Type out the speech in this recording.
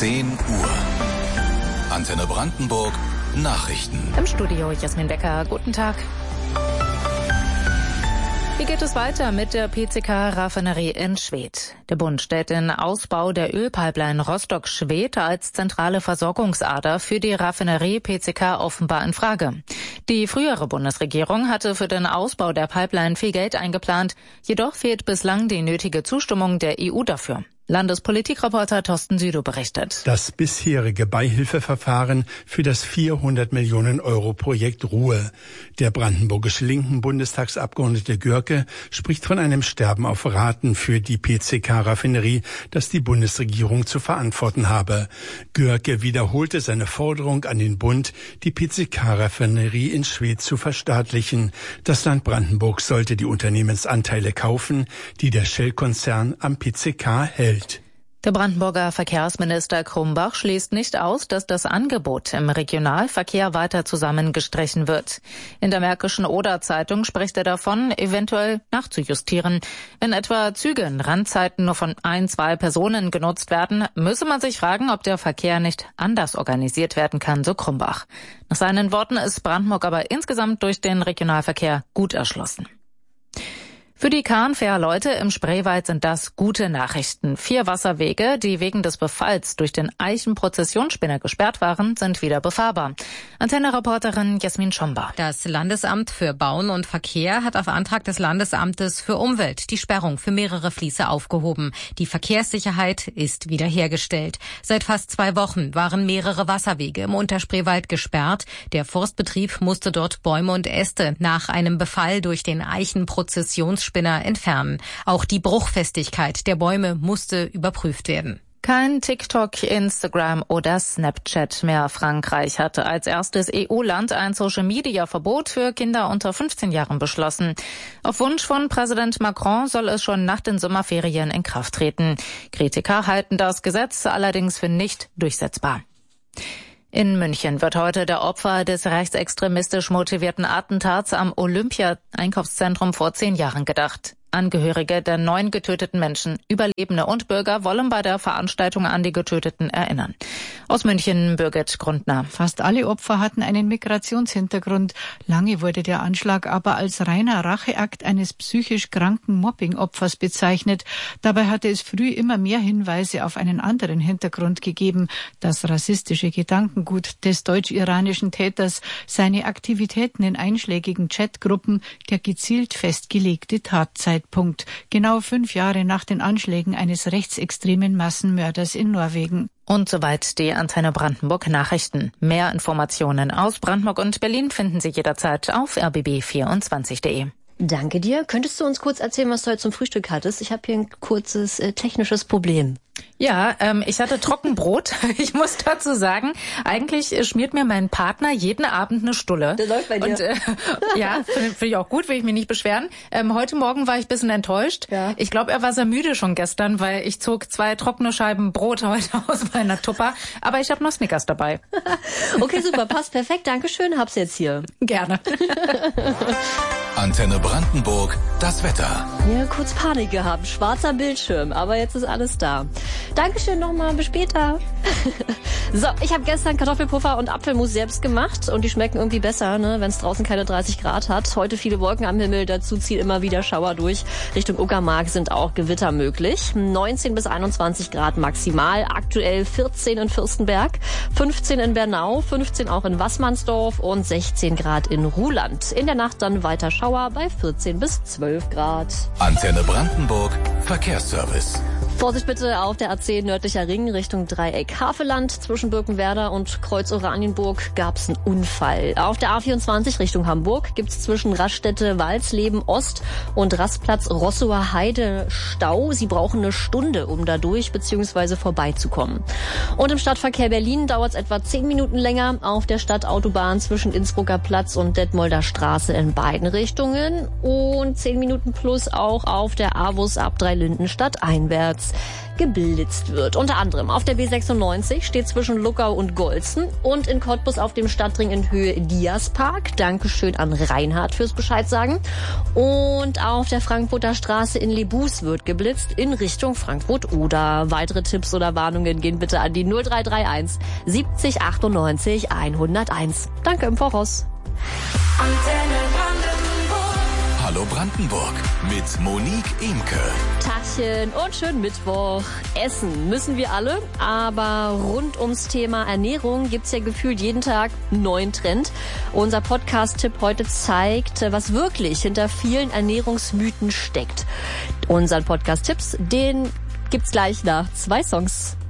10 Uhr. Antenne Brandenburg, Nachrichten. Im Studio Jasmin Becker, guten Tag. Wie geht es weiter mit der PCK-Raffinerie in Schwedt? Der Bund stellt den Ausbau der Ölpipeline Rostock-Schwedt als zentrale Versorgungsader für die Raffinerie PCK offenbar in Frage. Die frühere Bundesregierung hatte für den Ausbau der Pipeline viel Geld eingeplant, jedoch fehlt bislang die nötige Zustimmung der EU dafür. Landespolitikreporter Thorsten Südow berichtet. Das bisherige Beihilfeverfahren für das 400 Millionen Euro Projekt Ruhe. Der brandenburgische linken Bundestagsabgeordnete Görke spricht von einem Sterben auf Raten für die PCK-Raffinerie, das die Bundesregierung zu verantworten habe. Görke wiederholte seine Forderung an den Bund, die PCK-Raffinerie in Schwedt zu verstaatlichen. Das Land Brandenburg sollte die Unternehmensanteile kaufen, die der Shell-Konzern am PCK hält. Der Brandenburger Verkehrsminister Krumbach schließt nicht aus, dass das Angebot im Regionalverkehr weiter zusammengestrichen wird. In der Märkischen Oder-Zeitung spricht er davon, eventuell nachzujustieren. Wenn etwa Züge in Randzeiten nur von 1-2 Personen genutzt werden, müsse man sich fragen, ob der Verkehr nicht anders organisiert werden kann, so Krumbach. Nach seinen Worten ist Brandenburg aber insgesamt durch den Regionalverkehr gut erschlossen. Für die Kahnfährleute im Spreewald sind das gute Nachrichten. 4 Wasserwege, die wegen des Befalls durch den Eichenprozessionsspinner gesperrt waren, sind wieder befahrbar. Antenne-Reporterin Jasmin Schomba. Das Landesamt für Bauen und Verkehr hat auf Antrag des Landesamtes für Umwelt die Sperrung für mehrere Fließe aufgehoben. Die Verkehrssicherheit ist wiederhergestellt. Seit fast 2 Wochen waren mehrere Wasserwege im Unterspreewald gesperrt. Der Forstbetrieb musste dort Bäume und Äste nach einem Befall durch den Eichenprozessionsspinner entfernen. Auch die Bruchfestigkeit der Bäume musste überprüft werden. Kein TikTok, Instagram oder Snapchat mehr. Frankreich hatte als erstes EU-Land ein Social-Media-Verbot für Kinder unter 15 Jahren beschlossen. Auf Wunsch von Präsident Macron soll es schon nach den Sommerferien in Kraft treten. Kritiker halten das Gesetz allerdings für nicht durchsetzbar. In München wird heute der Opfer des rechtsextremistisch motivierten Attentats am Olympia-Einkaufszentrum vor 10 Jahren gedacht. Angehörige der 9 getöteten Menschen, Überlebende und Bürger wollen bei der Veranstaltung an die Getöteten erinnern. Aus München, Birgit Grundner. Fast alle Opfer hatten einen Migrationshintergrund. Lange wurde der Anschlag aber als reiner Racheakt eines psychisch kranken Mobbing-Opfers bezeichnet. Dabei hatte es früh immer mehr Hinweise auf einen anderen Hintergrund gegeben. Das rassistische Gedankengut des deutsch-iranischen Täters, seine Aktivitäten in einschlägigen Chatgruppen, der gezielt festgelegte Tatzeitpunkt. Genau 5 Jahre nach den Anschlägen eines rechtsextremen Massenmörders in Norwegen. Und soweit die Antenne Brandenburg Nachrichten. Mehr Informationen aus Brandenburg und Berlin finden Sie jederzeit auf rbb24.de. Danke dir. Könntest du uns kurz erzählen, was du heute zum Frühstück hattest? Ich habe hier ein kurzes technisches Problem. Ja, ich hatte Trockenbrot. Ich muss dazu sagen, eigentlich schmiert mir mein Partner jeden Abend eine Stulle. Der läuft bei dir. Und ja, finde ich auch gut, will ich mich nicht beschweren. Heute Morgen war ich ein bisschen enttäuscht. Ja. Ich glaube, er war sehr müde schon gestern, weil ich zog 2 trockene Scheiben Brot heute aus meiner Tupper. Aber ich habe noch Snickers dabei. Okay, super, passt perfekt. Dankeschön, hab's jetzt hier. Gerne. Antenne Brandenburg, das Wetter. Ja, kurz Panik gehabt, schwarzer Bildschirm, aber jetzt ist alles da. Dankeschön nochmal, bis später. So, ich habe gestern Kartoffelpuffer und Apfelmus selbst gemacht und die schmecken irgendwie besser, ne, wenn es draußen keine 30 Grad hat. Heute viele Wolken am Himmel, dazu ziehen immer wieder Schauer durch. Richtung Uckermark sind auch Gewitter möglich. 19 bis 21 Grad maximal, aktuell 14 in Fürstenberg, 15 in Bernau, 15 auch in Wassmannsdorf und 16 Grad in Ruhland. In der Nacht dann weiter Schauer bei 14 bis 12 Grad. Antenne Brandenburg, Verkehrsservice. Vorsicht bitte auf der A10 nördlicher Ring Richtung Dreieck Havelland. Zwischen Birkenwerder und Kreuz Oranienburg gab's einen Unfall. Auf der A24 Richtung Hamburg gibt's zwischen Raststätte Walsleben Ost und Rastplatz Rossower Heide Stau. Sie brauchen eine Stunde, um da durch bzw. vorbeizukommen. Und im Stadtverkehr Berlin dauert's etwa 10 Minuten länger auf der Stadtautobahn zwischen Innsbrucker Platz und Detmolder Straße in beiden Richtungen. Und 10 Minuten plus auch auf der AWUS ab Dreilinden stadteinwärts. nachts geblitzt wird. Unter anderem auf der B96 steht zwischen Luckau und Golzen und in Cottbus auf dem Stadtring in Höhe Diaspark. Dankeschön an Reinhard fürs Bescheid sagen. Und auf der Frankfurter Straße in Lebus wird geblitzt in Richtung Frankfurt-Oder. Weitere Tipps oder Warnungen gehen bitte an die 0331 70 98 101. Danke im Voraus. Hallo Brandenburg mit Monique Imke. Tachchen und schönen Mittwoch. Essen müssen wir alle, aber rund ums Thema Ernährung gibt's ja gefühlt jeden Tag einen neuen Trend. Unser Podcast-Tipp heute zeigt, was wirklich hinter vielen Ernährungsmythen steckt. Unseren Podcast-Tipps, den gibt's gleich nach 2 Songs.